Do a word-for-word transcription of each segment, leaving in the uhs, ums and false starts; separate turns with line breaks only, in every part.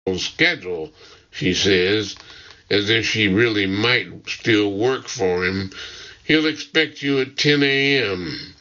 schedule, she says, as if she really might still work for him. He'll expect you at ten a.m.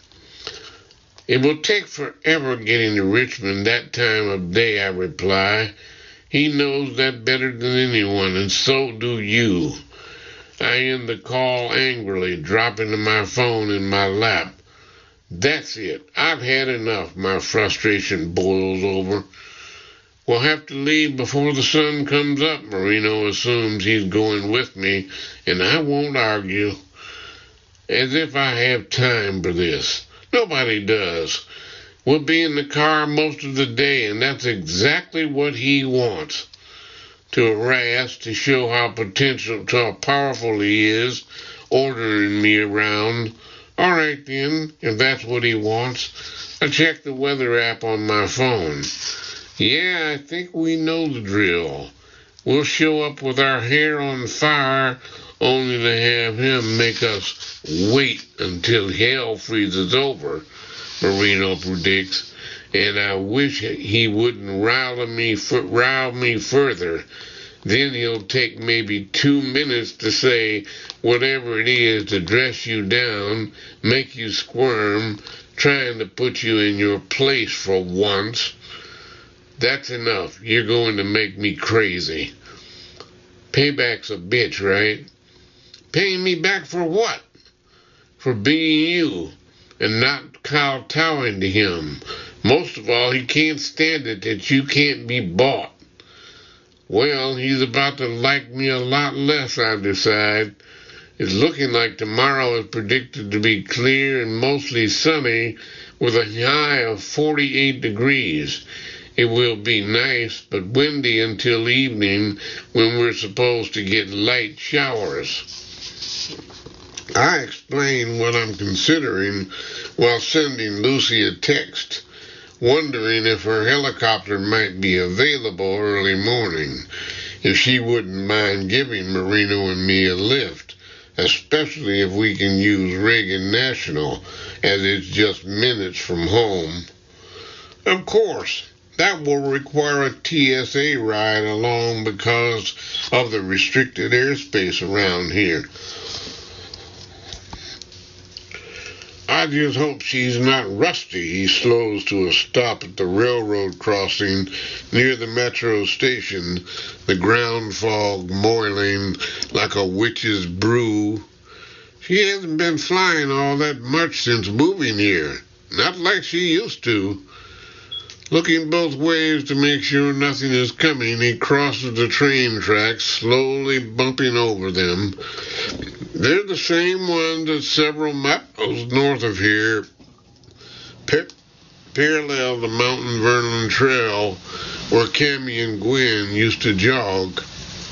It will take forever getting to Richmond that time of day, I reply. He knows that better than anyone, and so do you. I end the call angrily, dropping my phone in my lap. That's it. I've had enough, my frustration boils over. We'll have to leave before the sun comes up, Marino assumes he's going with me, and I won't argue. As if I have time for this. Nobody does. We'll be in the car most of the day, and that's exactly what he wants. To harass, to show how potential, how powerful he is, ordering me around. All right, then, if that's what he wants. I check the weather app on my phone. Yeah, I think we know the drill. We'll show up with our hair on fire, only to have him make us wait until hell freezes over, Marino predicts, and I wish he wouldn't rile me, rile me further. Then he'll take maybe two minutes to say whatever it is to dress you down, make you squirm, trying to put you in your place for once. That's enough. You're going to make me crazy. Payback's a bitch, right? Paying me back for what? For being you and not kowtowing to him. Most of all, he can't stand it that you can't be bought. Well, he's about to like me a lot less, I decide. It's looking like tomorrow is predicted to be clear and mostly sunny with a high of forty-eight degrees. It will be nice, but windy until evening when we're supposed to get light showers. I explain what I'm considering while sending Lucy a text, wondering if her helicopter might be available early morning, if she wouldn't mind giving Marino and me a lift, especially if we can use Reagan National, as it's just minutes from home. Of course, that will require a T S A ride along because of the restricted airspace around here. I just hope she's not rusty. He slows to a stop at the railroad crossing near the metro station, the ground fog moiling like a witch's brew. She hasn't been flying all that much since moving here. Not like she used to. Looking both ways to make sure nothing is coming, he crosses the train tracks, slowly bumping over them. They're the same ones at several miles north of here, pa- parallel the Mountain Vernon Trail, where Cammy and Gwen used to jog.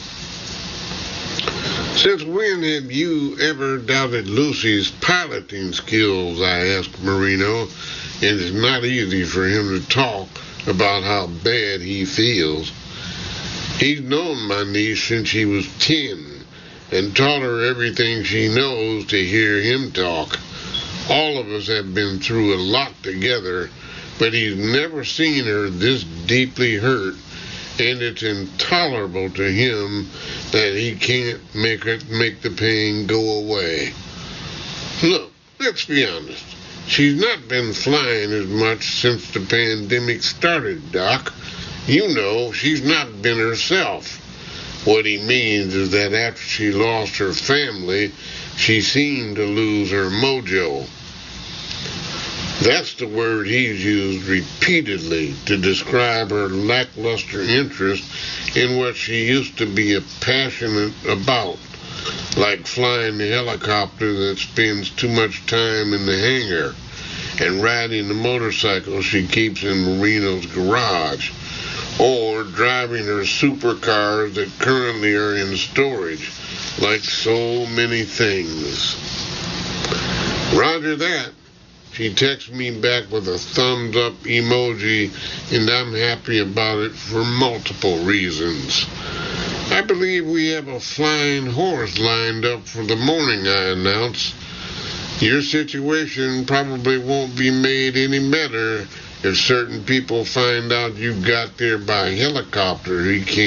Since when have you ever doubted Lucy's piloting skills? I asked Marino. And it's not easy for him to talk about how bad he feels. He's known my niece since she was ten and taught her everything she knows to hear him talk. All of us have been through a lot together, but he's never seen her this deeply hurt, and it's intolerable to him that he can't make it, make the pain go away. Look, let's be honest. She's not been flying as much since the pandemic started, Doc. You know, she's not been herself. What he means is that after she lost her family, she seemed to lose her mojo. That's the word he's used repeatedly to describe her lackluster interest in what she used to be passionate about, like flying the helicopter that spends too much time in the hangar and riding the motorcycle she keeps in Marino's garage, or driving her supercars that currently are in storage, like so many things. Roger that. She texts me back with a thumbs up emoji, and I'm happy about it for multiple reasons. I believe we have a flying horse lined up for the morning, I announce. Your situation probably won't be made any better If certain people find out you got there by helicopter, he can't